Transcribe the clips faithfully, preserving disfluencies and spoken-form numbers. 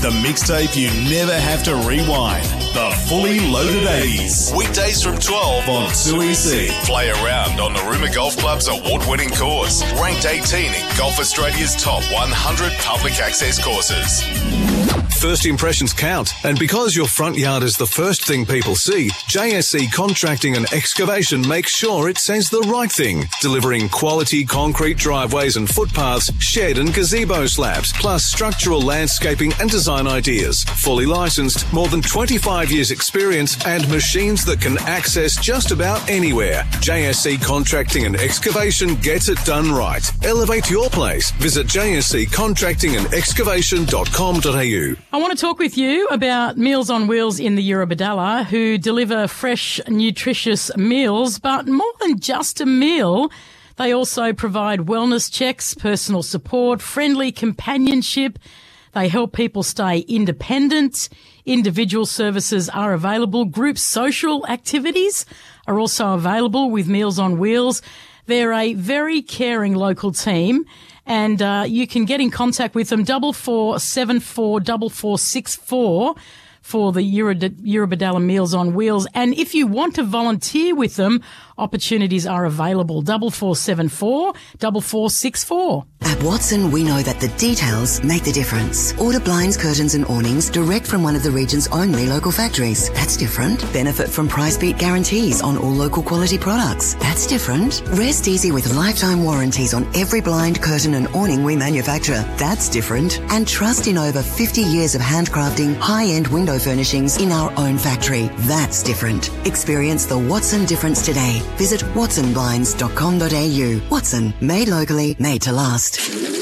The mixtape you never have to rewind. The Fully Loaded eighties. Weekdays from twelve on two E C. Play around on Narooma Golf Club's award-winning course. Ranked eighteen in Golf Australia's top one hundred public access courses. First impressions count, and because your front yard is the first thing people see, J S C Contracting and Excavation makes sure it says the right thing, delivering quality concrete driveways and footpaths, shed and gazebo slabs, plus structural landscaping and design ideas. Fully licensed, more than twenty-five years experience, and machines that can access just about anywhere. J S C Contracting and Excavation gets it done right. Elevate your place. Visit j s c contracting and excavation dot com dot a u. I want to talk with you about Meals on Wheels in the Eurobodalla, who deliver fresh, nutritious meals, but more than just a meal. They also provide wellness checks, personal support, friendly companionship. They help people stay independent. Individual services are available. Group social activities are also available with Meals on Wheels. They're a very caring local team, and uh, you can get in contact with them, double four seven four four four six four for the Euro- Eurobodalla Meals on Wheels. And if you want to volunteer with them, opportunities are available, double four seven four four four six four. At Watson, we know that the details make the difference. Order blinds, curtains and awnings direct from one of the region's only local factories. That's different. Benefit from price beat guarantees on all local quality products. That's different. Rest easy with lifetime warranties on every blind, curtain and awning we manufacture. That's different. And trust in over fifty years of handcrafting high-end window furnishings in our own factory. That's different. Experience the Watson difference today. Visit watson blinds dot com dot a u. Watson, made locally, made to last.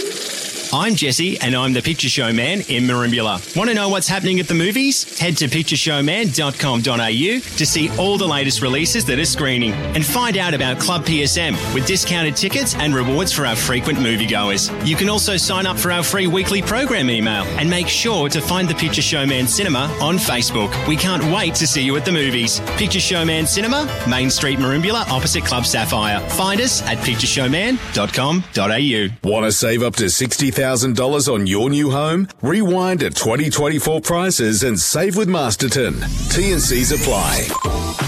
I'm Jesse, and I'm the Picture Show Man in Merimbula. Want to know what's happening at the movies? Head to picture show man dot com dot a u to see all the latest releases that are screening, and find out about Club P S M with discounted tickets and rewards for our frequent moviegoers. You can also sign up for our free weekly program email, and make sure to find the Picture Show Man Cinema on Facebook. We can't wait to see you at the movies. Picture Show Man Cinema, Main Street, Merimbula, opposite Club Sapphire. Find us at picture show man dot com dot a u. Want to save up to sixty thousand dollars on your new home? Rewind at twenty twenty-four prices and save with Masterton. T and C's apply.